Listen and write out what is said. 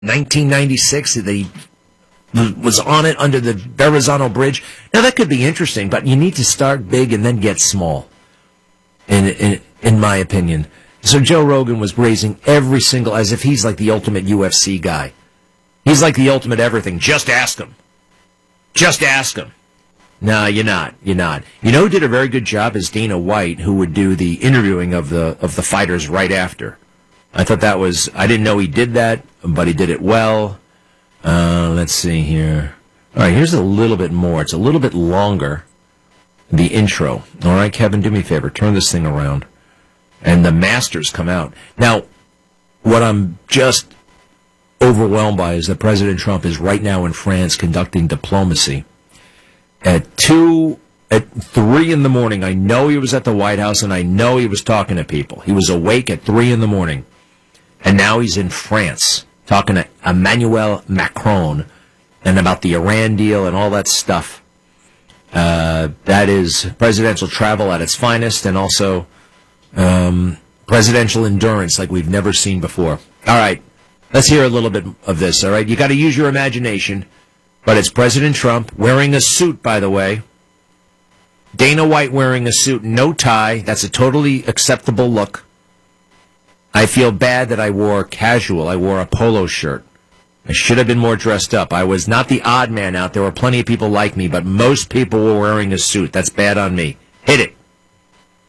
1996 that he was on it under the Verrazano Bridge. Now, that could be interesting, but you need to start big and then get small, in my opinion. So Joe Rogan was raising every single, as if he's like the ultimate UFC guy. He's like the ultimate everything. Just ask him. Just ask him. No, you're not. You're not. You know who did a very good job is Dana White, who would do the interviewing of the fighters right after. I thought that was, I didn't know he did that, but he did it well. Let's see here. All right, here's a little bit more. It's a little bit longer, the intro. All right, Kevin, do me a favor. Turn this thing around. And the masters come out. Now, what I'm just overwhelmed by is that President Trump is right now in France conducting diplomacy. At 3 in the morning, I know he was at the White House, and I know he was talking to people. He was awake at 3 in the morning. And now he's in France, talking to Emmanuel Macron, and about the Iran deal and all that stuff. That is presidential travel at its finest, and also presidential endurance like we've never seen before. All right, let's hear a little bit of this, all right? You got to use your imagination, but it's President Trump wearing a suit, by the way. Dana White wearing a suit, no tie. That's a totally acceptable look. I feel bad that I wore casual. I wore a polo shirt. I should have been more dressed up. I was not the odd man out. There were plenty of people like me, but most people were wearing a suit. That's bad on me. Hit it.